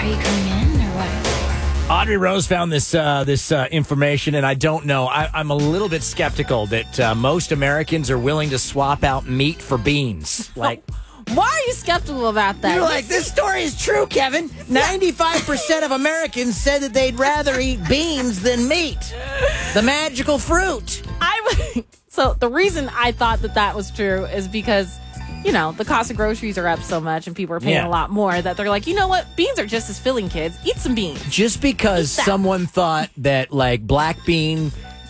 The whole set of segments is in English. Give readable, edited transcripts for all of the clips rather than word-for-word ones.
you coming in or what? Audrey Rose found this information, and I don't know. I'm a little bit skeptical that most Americans are willing to swap out meat for beans. Like, Why are you skeptical about that? you're like, this story is true, Kevin. 95% of Americans said that they'd rather eat beans than meat. The magical fruit. So the reason I thought that was true is because, the cost of groceries are up so much and people are paying a lot more that they're like, you know what? Beans are just as filling, kids. Eat some beans. Just because someone thought that, like, black bean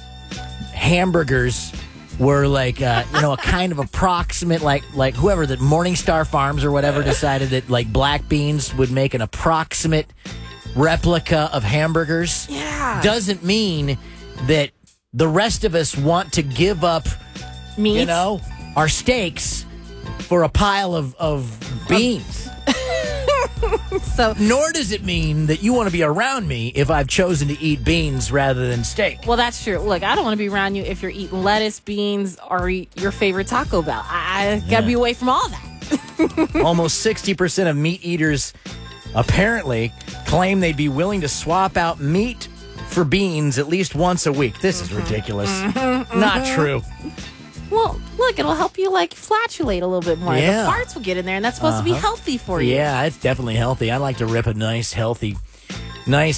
hamburgers were like, a kind of approximate, like whoever, that Morningstar Farms or whatever decided that, like, black beans would make an approximate replica of hamburgers. Yeah. Doesn't mean that the rest of us want to give up, Meat. our steaks for a pile of beans. So, Nor does it mean that you want to be around me if I've chosen to eat beans rather than steak. well, that's true. Look, I don't want to be around you if you're eating lettuce, beans, or your favorite Taco Bell. I got to be away from all that. Almost 60% of meat eaters apparently claim they'd be willing to swap out meat for beans at least once a week. This is ridiculous. Not true. Well, look, it'll help you, flatulate a little bit more. Yeah. The farts will get in there, and that's supposed to be healthy for you. Yeah, it's definitely healthy. I like to rip a nice, healthy. No.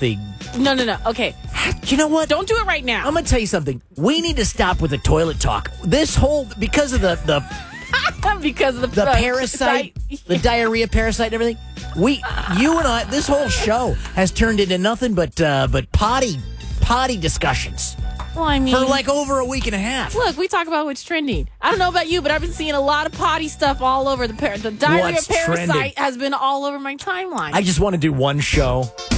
Okay. You know what? Don't do it right now. I'm going to tell you something. We need to stop with the toilet talk. This whole, because of the because of the parasite, the diarrhea parasite and everything. You and I, this whole show has turned into nothing but potty discussions Well, I mean, for like over a week and a half. look, we talk about what's trending. I don't know about you, but I've been seeing a lot of potty stuff all over. The diarrhea What's parasite trending? has been all over my timeline. I just want to do one show